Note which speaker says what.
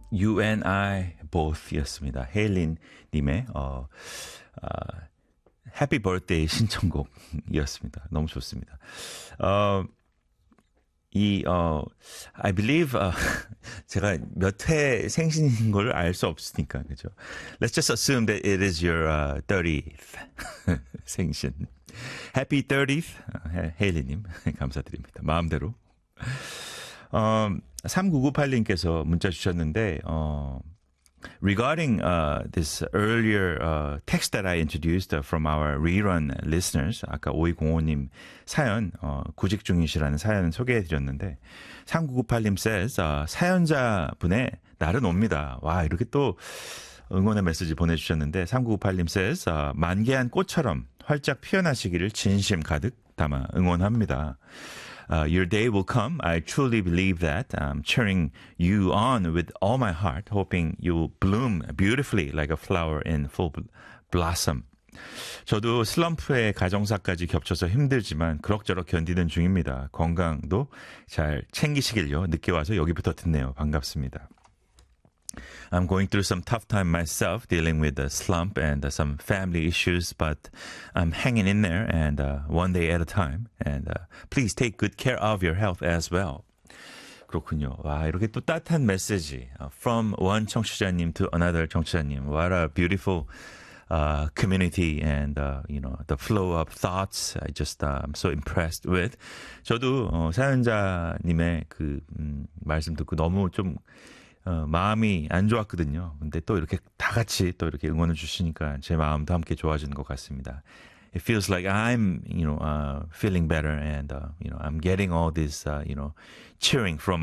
Speaker 1: You and I both였습니다. 헤일린 님의 해피 버스데이 신청곡이었습니다. 너무 좋습니다. I believe, 제가 몇 회 생신인 걸 알 수 없으니까, 그죠? Let's just assume that it is your 30th 생신. Happy 30th, 헤일리님, 감사드립니다. 마음대로. 3998님께서 문자 주셨는데, regarding this earlier text that I introduced from our rerun listeners, 아까 5205님 사연, 구직 중이시라는 사연 소개해드렸는데 3998님 says, 사연자분의 날은 옵니다. 와, 이렇게 또 응원의 메시지 보내주셨는데 3998님 says, 만개한 꽃처럼 활짝 피어나시기를 진심 가득 담아 응원합니다. Your day will come. I truly believe that. I'm cheering you on with all my heart, hoping you bloom beautifully like a flower in full blossom. 저도 슬럼프에 가정사까지 겹쳐서 힘들지만 그럭저럭 견디는 중입니다. 건강도 잘 챙기시길요. 늦게 와서 여기부터 듣네요. 반갑습니다. I'm going through some tough time myself, dealing with a slump and some family issues, but I'm hanging in there and one day at a time. And please take good care of your health as well. 그렇군요. 와, 이렇게 또 따뜻한 메시지. From one 청취자님 to another 청취자님. What a beautiful community and, the flow of thoughts. I'm so impressed with. 저도 사연자님의 그 말씀 듣고 너무 좀 마음이 안 좋았거든요. 근데 또 이렇게 다 같이 또 이렇게 응원을 주시니까 제 마음도 함께 좋아지는 것 같습니다. It feels like I'm, feeling better and, I'm getting all this, cheering from